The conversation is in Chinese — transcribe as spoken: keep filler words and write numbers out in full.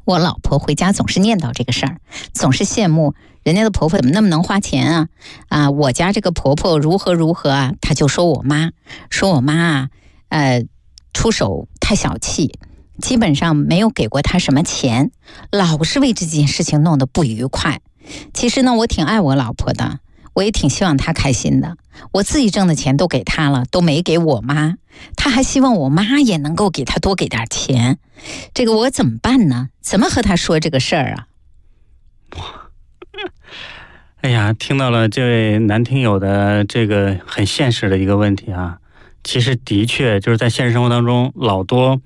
我老婆回家总是念叨这个事儿，总是羡慕人家的婆婆怎么那么能花钱啊啊！我家这个婆婆如何如何啊，她就说我妈，说我妈啊，呃，出手太小气，基本上没有给过她什么钱，老是为这件事情弄得不愉快。其实呢，我挺爱我老婆的，我也挺希望她开心的。我自己挣的钱都给她了，都没给我妈，她还希望我妈也能够给她多给点钱。这个我怎么办呢？怎么和她说这个事儿啊？ 哎呀，听到了这位男听友的这个很现实的一个问题啊，其实的确就是在现实生活当中，老多